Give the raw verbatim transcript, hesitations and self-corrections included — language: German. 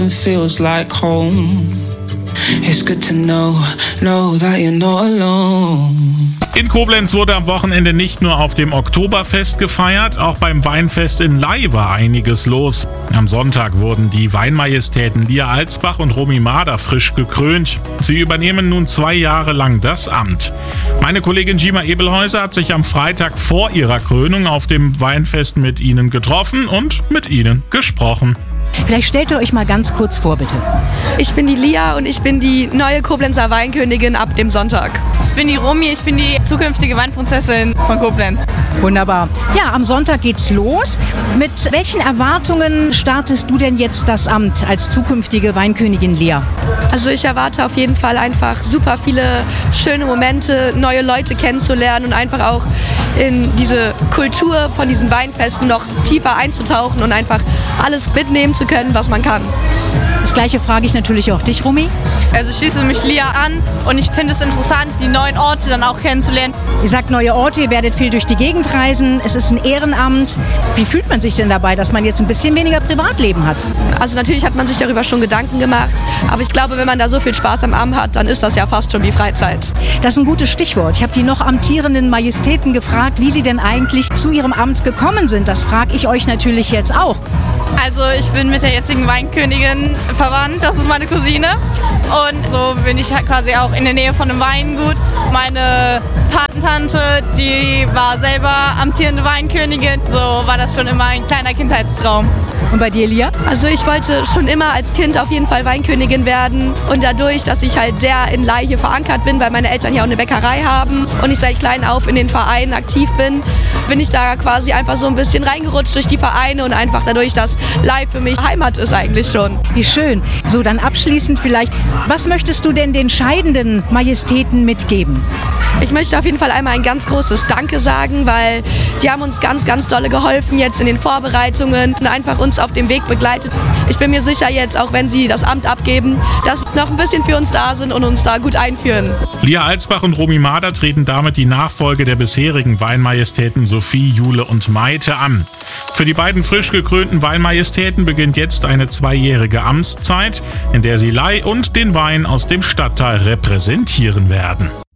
feels like home. It's good to know, know that you're not alone. In Koblenz wurde am Wochenende nicht nur auf dem Oktoberfest gefeiert, auch beim Weinfest in Ley war einiges los. Am Sonntag wurden die Weinmajestäten Lia Alsbach und Romy Mader frisch gekrönt. Sie übernehmen nun zwei Jahre lang das Amt. Meine Kollegin Gima Ebelhäuser hat sich am Freitag vor ihrer Krönung auf dem Weinfest mit ihnen getroffen und mit ihnen gesprochen. Vielleicht stellt ihr euch mal ganz kurz vor, bitte. Ich bin die Lia und ich bin die neue Koblenzer Weinkönigin ab dem Sonntag. Ich bin die Romy, ich bin die zukünftige Weinprinzessin von Koblenz. Wunderbar. Ja, am Sonntag geht's los. Mit welchen Erwartungen startest du denn jetzt das Amt als zukünftige Weinkönigin, Lia? Also ich erwarte auf jeden Fall einfach super viele schöne Momente, neue Leute kennenzulernen und einfach auch in diese Kultur von diesen Weinfesten noch tiefer einzutauchen und einfach alles mitnehmen zu können, was man kann. Das Gleiche frage ich natürlich auch dich, Romy. Also ich schließe mich Lia an und ich finde es interessant, die neuen Orte dann auch kennenzulernen. Ihr sagt neue Orte, ihr werdet viel durch die Gegend reisen, es ist ein Ehrenamt. Wie fühlt man sich denn dabei, dass man jetzt ein bisschen weniger Privatleben hat? Also natürlich hat man sich darüber schon Gedanken gemacht, aber ich glaube, wenn man da so viel Spaß am Amt hat, dann ist das ja fast schon wie Freizeit. Das ist ein gutes Stichwort. Ich habe die noch amtierenden Majestäten gefragt, wie sie denn eigentlich zu ihrem Amt gekommen sind. Das frage ich euch natürlich jetzt auch. Also ich bin mit der jetzigen Weinkönigin verwandt, das ist meine Cousine und so bin ich halt quasi auch in der Nähe von einem Weingut. Meine Patentante, die war selber amtierende Weinkönigin, so war das schon immer ein kleiner Kindheitstraum. Und bei dir, Lia? Also ich wollte schon immer als Kind auf jeden Fall Weinkönigin werden und dadurch, dass ich halt sehr in Ley hier verankert bin, weil meine Eltern hier auch eine Bäckerei haben und ich seit klein auf in den Vereinen aktiv bin, bin ich da quasi einfach so ein bisschen reingerutscht durch die Vereine und einfach dadurch, dass Ley für mich Heimat ist eigentlich schon. Wie schön. So, dann abschließend vielleicht, was möchtest du denn den scheidenden Majestäten mitgeben? Ich möchte auf jeden Fall einmal ein ganz großes Danke sagen, weil die haben uns ganz, ganz dolle geholfen jetzt in den Vorbereitungen und einfach uns auf dem Weg begleitet. Ich bin mir sicher jetzt, auch wenn sie das Amt abgeben, dass sie noch ein bisschen für uns da sind und uns da gut einführen. Lia Alsbach und Romy Mader treten damit die Nachfolge der bisherigen Weinmajestäten Sophie, Jule und Maite an. Für die beiden frisch gekrönten Weinmajestäten beginnt jetzt eine zweijährige Amtszeit, in der sie Ley und den Wein aus dem Stadtteil repräsentieren werden.